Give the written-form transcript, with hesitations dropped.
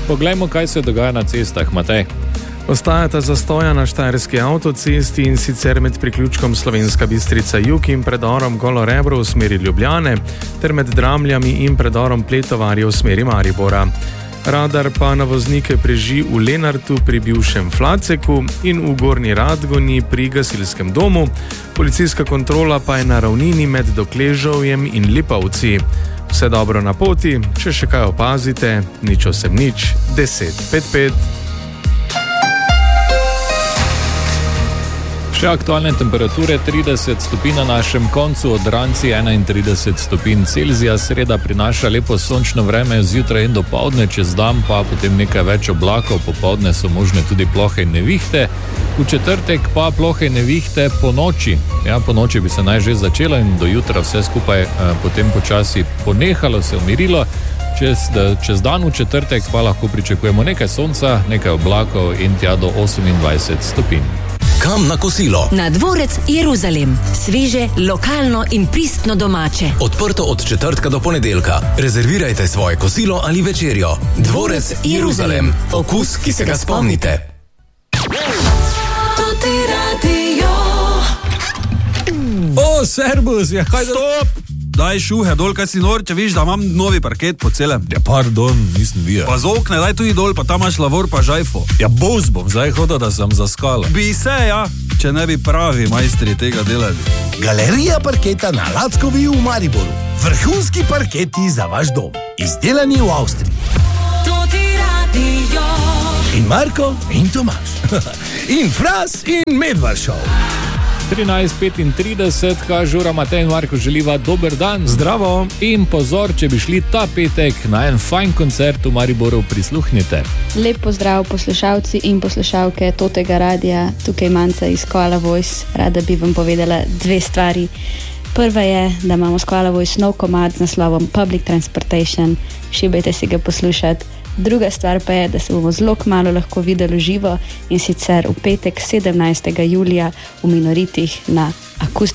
Poglejmo, kaj se dogaja na cestah, Matej. Ostajata zastoja na štajerski avtocesti in sicer med priključkom Slovenska Bistrica Jug in predorom Golo Rebro v smeri Ljubljane ter med Dramljami in predorom Pletovarje v smeri Maribora. Radar pa na voznike preži v Lenartu pri bivšem Flaceku in v Gornji Radgoni pri gasilskem domu. Policijska kontrola pa je na ravnini med Dokležovjem in Lipovci. Vse dobro na poti, če še kaj opazite, nič 1055. Še aktualne temperature 30 stopinj na našem koncu, od Ranci 31 stopinj Celzija. Sreda prinaša lepo sončno vreme zjutraj in dopoldne, čez dan pa potem nekaj več oblakov, popoldne so možne tudi plohe in nevihte. V četrtek pa plohe in nevihte po noči. Ja, po noči bi se naj že začelo in do jutra vse skupaj potem počasi ponehalo, se umirilo. Čez dan v četrtek pa lahko pričakujemo nekaj sonca, nekaj oblakov in tja do 28 stopinj. Kam na kosilo? Na Dvorec Jeruzalem. Sveže, lokalno in pristno domače. Odprto od četrtka do ponedeljka. Rezervirajte svoje kosilo ali večerjo. Dvorec Jeruzalem. Okus, ki se ga spomnite. O, servus, ja, kaj Stop! Daj šuhe dol, kaj si nor, če viš, da imam novi parket po celem. Ja, pardon, nisem videl. Pa z okne, daj tudi dol, pa tam imaš lavor pa žajfo. Ja, bos bom zdaj hodil, da sem zaskala. Bi se, ja, če ne bi pravi majstri tega delali. Galerija parketa na Lackovi v Mariboru. Vrhunski parketi za vaš dom. Izdelani v Avstriji. In Marko in Tomaž. In Fras in Medvaršov. 13:35, kaže ura, Matej in Marko želiva dober dan. Zdravo. In pozor, če bi šli ta petek na en fajn koncert v Mariboru, prisluhnite. Lep pozdrav poslušalci in poslušalke Totega radija, tukaj Manca iz Koala Voice. Rada bi vam povedala dve stvari. Prva je, da imamo s Koala Voice nov komad z naslovom Public Transportation. Šibajte si ga poslušati. Druga stvar pa je, da se bomo zelo kmalu lahko videli živo in sicer v petek 17. julija v Minoritih na akustičnem